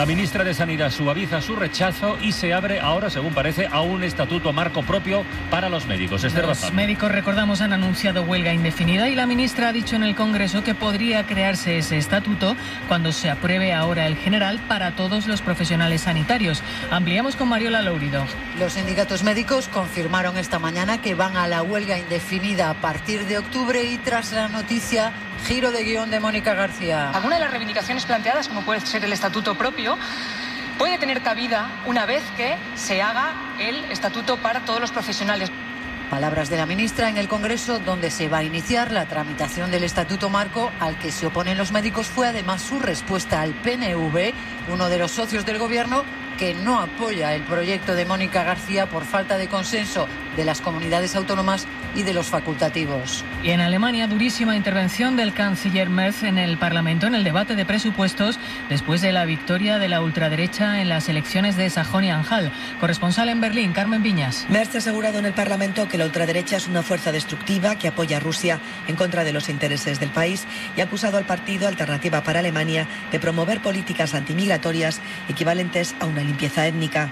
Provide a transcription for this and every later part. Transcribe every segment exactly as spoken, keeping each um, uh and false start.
La ministra de Sanidad suaviza su rechazo y se abre ahora, según parece, a un estatuto marco propio para los médicos. Esther Los Bazán. médicos, recordamos, han anunciado huelga indefinida y la ministra ha dicho en el Congreso que podría crearse ese estatuto cuando se apruebe ahora el general para todos los profesionales sanitarios. Ampliamos con Mariola Lourido. Los sindicatos médicos confirmaron esta mañana que van a la huelga indefinida a partir de octubre y tras la noticia, giro de guión de Mónica García. Alguna de las reivindicaciones planteadas, como puede ser el estatuto propio, puede tener cabida una vez que se haga el estatuto para todos los profesionales. Palabras de la ministra en el Congreso, donde se va a iniciar la tramitación del estatuto marco al que se oponen los médicos. Fue además su respuesta al P N V, uno de los socios del gobierno, que no apoya el proyecto de Mónica García por falta de consenso de las comunidades autónomas y de los facultativos. Y en Alemania, durísima intervención del canciller Merz en el Parlamento en el debate de presupuestos después de la victoria de la ultraderecha en las elecciones de Sajonia-Anhalt. Corresponsal en Berlín, Carmen Viñas. Merz ha asegurado en el Parlamento que la ultraderecha es una fuerza destructiva que apoya a Rusia en contra de los intereses del país y ha acusado al partido Alternativa para Alemania de promover políticas antimigratorias equivalentes a una limpieza étnica.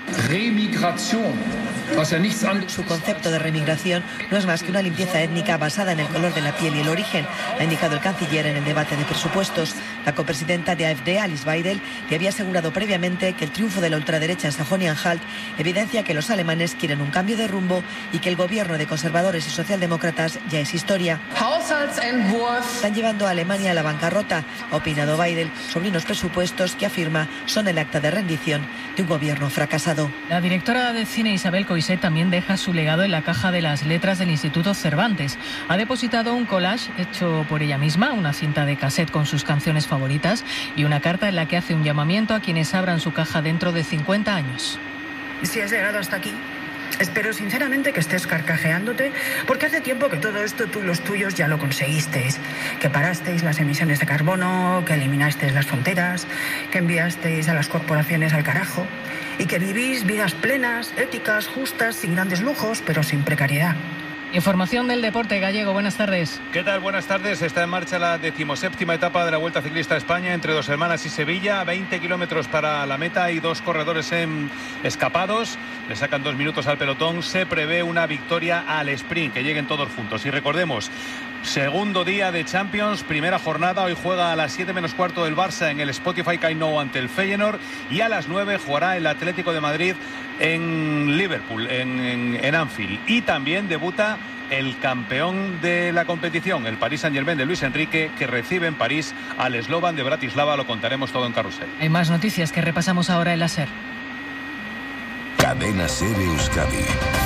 Su concepto de remigración no es más que una limpieza étnica basada en el color de la piel y el origen, ha indicado el canciller en el debate de presupuestos. La copresidenta de A F D, Alice Weidel, le había asegurado previamente que el triunfo de la ultraderecha en Sajonia-Anhalt evidencia que los alemanes quieren un cambio de rumbo y que el gobierno de conservadores y socialdemócratas ya es historia. Están llevando a Alemania a la bancarrota, ha opinado Weidel sobre unos presupuestos que afirma son el acta de rendición de un gobierno fracasado. La directora de cine Isabel Coixet también deja su legado en la caja de las letras del Instituto Cervantes. Ha depositado un collage hecho por ella misma, una cinta de cassette con sus canciones favoritas y una carta en la que hace un llamamiento a quienes abran su caja dentro de cincuenta años. Si has llegado hasta aquí, espero sinceramente que estés carcajeándote, porque hace tiempo que todo esto tú y los tuyos ya lo conseguisteis. Que parasteis las emisiones de carbono, que eliminasteis las fronteras, que enviasteis a las corporaciones al carajo y que vivís vidas plenas, éticas, justas, sin grandes lujos, pero sin precariedad. Información del deporte gallego, buenas tardes. ¿Qué tal? Buenas tardes. Está en marcha la decimoséptima etapa de la Vuelta Ciclista a España entre Dos Hermanas y Sevilla. veinte kilómetros para la meta y dos corredores en escapados. Le sacan dos minutos al pelotón. Se prevé una victoria al sprint, que lleguen todos juntos. Y recordemos, segundo día de Champions, primera jornada. Hoy juega a las siete menos cuarto el Barça en el Spotify Camp Nou ante el Feyenoord. Y a las nueve jugará el Atlético de Madrid en Liverpool, en, en, en Anfield. Y también debuta el campeón de la competición, el Paris Saint-Germain de Luis Enrique, que recibe en París al Slovan de Bratislava. Lo contaremos todo en Carrusel. Hay más noticias que repasamos ahora en la SER. Cadena SER Euskadi.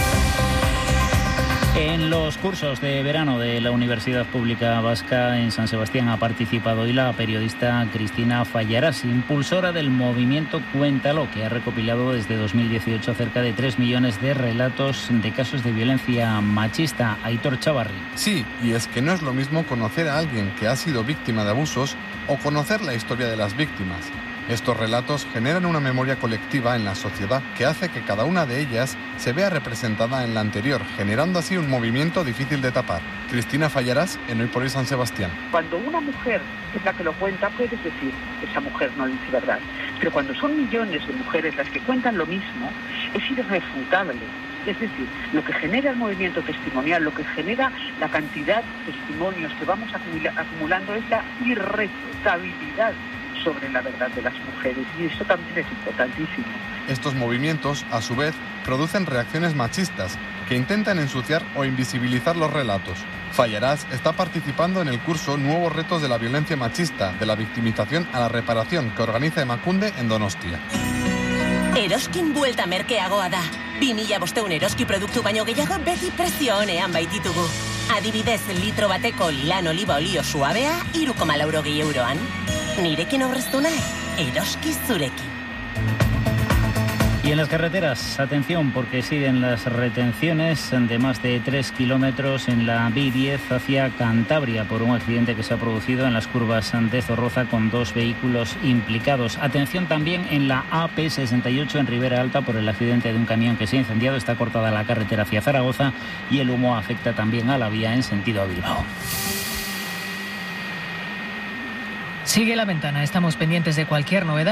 En los cursos de verano de la Universidad Pública Vasca en San Sebastián ha participado hoy la periodista Cristina Fallarás, impulsora del movimiento Cuéntalo, que ha recopilado desde dos mil dieciocho cerca de tres millones de relatos de casos de violencia machista. Aitor Chavarri. Sí, y es que no es lo mismo conocer a alguien que ha sido víctima de abusos o conocer la historia de las víctimas. Estos relatos generan una memoria colectiva en la sociedad que hace que cada una de ellas se vea representada en la anterior, generando así un movimiento difícil de tapar. Cristina Fallarás, en Hoy por Hoy San Sebastián. Cuando una mujer es la que lo cuenta, puedes decir, esa mujer no dice verdad. Pero cuando son millones de mujeres las que cuentan lo mismo, es irrefutable. Es decir, lo que genera el movimiento testimonial, lo que genera la cantidad de testimonios que vamos acumulando es la irrefutabilidad sobre la verdad de las mujeres, y eso también es importantísimo. Estos movimientos, a su vez, producen reacciones machistas que intentan ensuciar o invisibilizar los relatos. Fallarás está participando en el curso Nuevos retos de la violencia machista, de la victimización a la reparación, que organiza Emakunde en Donostia. Eroskin buelta merkeagoa da. bi mila bostehun eroski produktu baino gehiago beti prezio onean baititugu. Adibidez, litro bateko lan oliba olio suabea, hiru koma laurogei euroan. Nirekin aurreztu nahi, eroski zurekin. Y en las carreteras, atención, porque siguen las retenciones de más de tres kilómetros en la B diez hacia Cantabria por un accidente que se ha producido en las curvas de Zorroza con dos vehículos implicados. Atención también en la A P sesenta y ocho en Ribera Alta por el accidente de un camión que se ha incendiado. Está cortada la carretera hacia Zaragoza y el humo afecta también a la vía en sentido a Bilbao. Sigue la ventana, estamos pendientes de cualquier novedad.